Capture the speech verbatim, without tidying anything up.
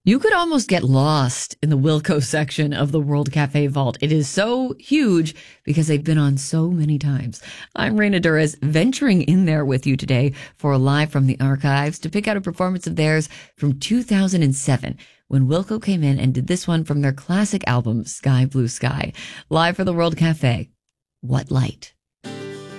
You could almost get lost in the Wilco section of the World Cafe Vault. It is so huge because they've been on so many times. I'm Reina Durres, venturing in there with you today for a Live from the Archives to pick out a performance of theirs from two thousand seven when Wilco came in and did this one from their classic album, Sky Blue Sky. Live for the World Cafe, What Light?